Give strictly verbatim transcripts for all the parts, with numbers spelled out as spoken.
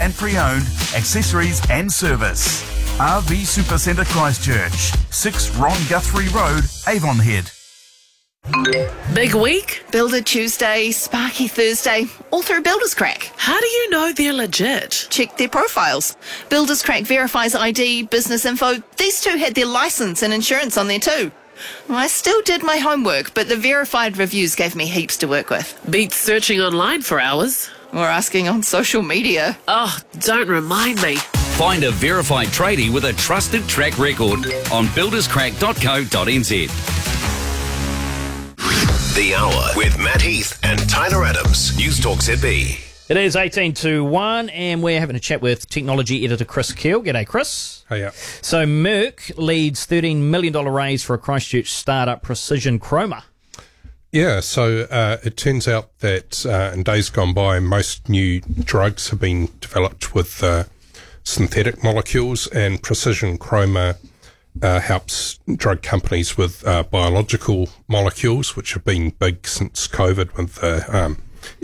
and pre-owned, accessories and service. R V Supercentre Christchurch, six Ron Guthrie Road, Avonhead. Big week? Builder Tuesday, Sparky Thursday, all through Builders Crack. How do you know they're legit? Check their profiles. Builders Crack verifies I D, business info. These two had their licence and insurance on there too. I still did my homework, but the verified reviews gave me heaps to work with. Beats searching online for hours. Or asking on social media. Oh, don't remind me. Find a verified tradie with a trusted track record on builders crack dot co dot n z. The Hour with Matt Heath and Tyler Adams. News Talk Z B. It is eighteen to one, and we're having a chat with technology editor Chris Keel. G'day, Chris. Hiya. So Merck leads thirteen million dollars raise for a Christchurch startup, Precision Chroma. Yeah, so uh, it turns out that uh, in days gone by, most new drugs have been developed with uh, synthetic molecules, and Precision Chroma uh, helps drug companies with uh, biological molecules, which have been big since COVID with the um,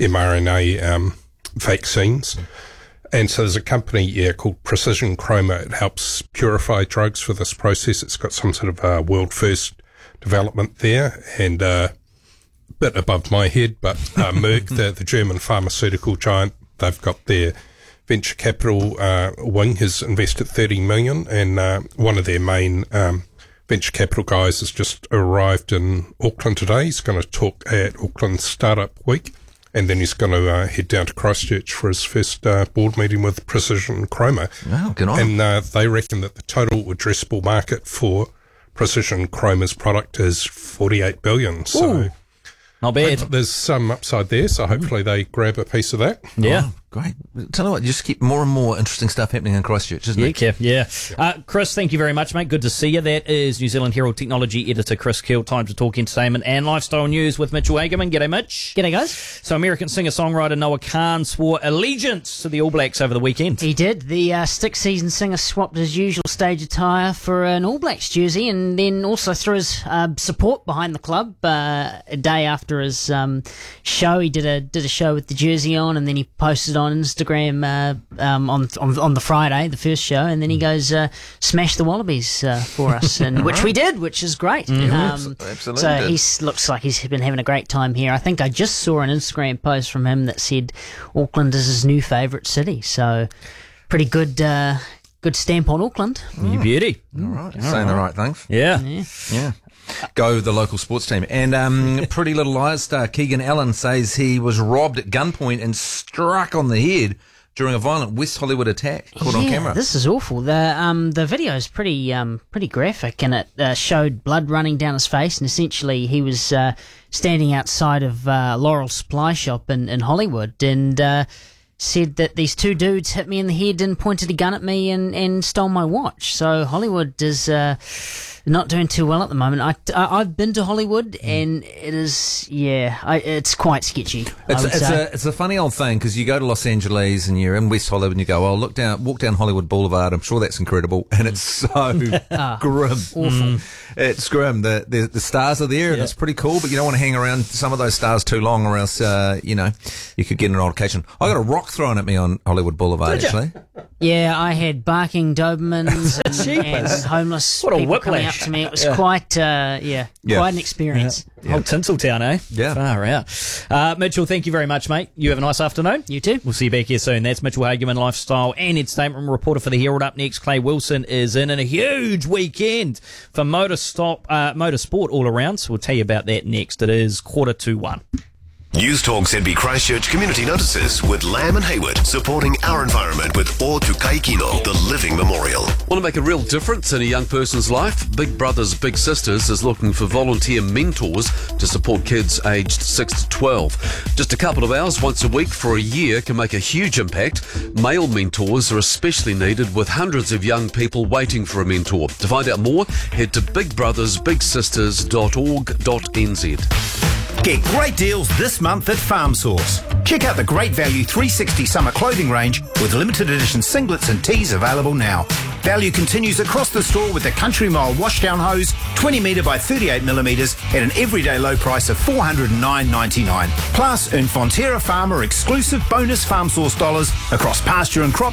mRNA um, vaccines. And so there's a company yeah, called Precision Chroma. It helps purify drugs for this process. It's got some sort of uh, world-first development there, and uh, a bit above my head, but uh, Merck, the, the German pharmaceutical giant, they've got their venture capital uh, wing has invested thirty million dollars, and uh, one of their main um, venture capital guys has just arrived in Auckland today. He's going to talk at Auckland Startup Week, and then he's going to uh, head down to Christchurch for his first uh, board meeting with Precision Chroma. Wow, good on. And uh, they reckon that the total addressable market for Precision Chroma's product is forty-eight billion dollars. So Ooh, not bad. there's some upside there, so hopefully they grab a piece of that. Yeah. Oh, great. Tell you what, you just keep more and more interesting stuff happening in Christchurch, isn't Yeah, it? Kev, yeah. Uh, Chris, thank you very much, mate. Good to see you. That is New Zealand Herald technology editor Chris Keel. Time to talk entertainment and lifestyle news with Mitchell Hagerman. G'day, Mitch. G'day, guys. So American singer-songwriter Noah Kahan swore allegiance to the All Blacks over the weekend. He did. The uh, Six Season singer swapped his usual stage attire for an All Blacks jersey, and then also threw his uh, support behind the club. Uh, a day after his um, show, he did a did a show with the jersey on, and then he posted on Instagram uh, um, on, on on the Friday, the first show, and then he goes, uh, "Smash the Wallabies uh, for us," and which we did, which is great. Mm-hmm. Um, Absolutely. So did. he looks like he's been having a great time here. I think I just saw an Instagram post from him that said Auckland is his new favourite city. So pretty good, uh, good stamp on Auckland. You beauty. All right. Saying the right things. Yeah. Yeah. Yeah. Go the local sports team. And um, Pretty Little Liars star Keegan Allen says he was robbed at gunpoint and struck on the head during a violent West Hollywood attack caught yeah, on camera. This is awful. The um the video is pretty um pretty graphic, and it uh, showed blood running down his face, and essentially he was uh, standing outside of uh, Laurel Supply Shop in in Hollywood, and uh, said that these two dudes hit me in the head and pointed a gun at me and and stole my watch. So Hollywood is uh, not doing too well at the moment. I, I I've been to Hollywood, and it is yeah, I, it's quite sketchy. It's, I would it's say. a it's a funny old thing because you go to Los Angeles and you're in West Hollywood and you go, oh, look down, walk down Hollywood Boulevard. I'm sure that's incredible, and it's so grim, awful. It's grim. The, the the stars are there and it's pretty cool, but you don't want to hang around some of those stars too long, or else uh, you know you could get in an altercation. I got a rock thrown at me on Hollywood Boulevard actually. Yeah, I had barking Dobermans and, and homeless What a people coming up whiplash. to me. It was Yeah. quite, uh, yeah, Yeah. quite an experience. Whole Tinseltown, eh? Yeah. Far out. Uh, Mitchell, thank you very much, mate. You have a nice afternoon. You too. We'll see you back here soon. That's Mitchell Hagerman, lifestyle and entertainment reporter for the Herald. Up next, Clay Wilson is in, and a huge weekend for motor stop, uh, motorsport all around. So we'll tell you about that next. It is quarter to one. News Talk Z B Christchurch Community Notices with Lamb and Hayward, supporting our environment with O Tukai Kino, the living memorial. Want to make a real difference in a young person's life? Big Brothers Big Sisters is looking for volunteer mentors to support kids aged six to twelve. Just a couple of hours once a week for a year can make a huge impact. Male mentors are especially needed, with hundreds of young people waiting for a mentor. To find out more, head to big brothers big sisters dot org dot n z. Get great deals this month at Farm Source. Check out the Great Value three sixty summer clothing range with limited edition singlets and tees available now. Value continues across the store with the Country Mile washdown hose, twenty metre by thirty-eight millimetres at an everyday low price of four hundred nine ninety-nine. Plus, earn Fonterra Farmer exclusive bonus Farm Source dollars across pasture and crop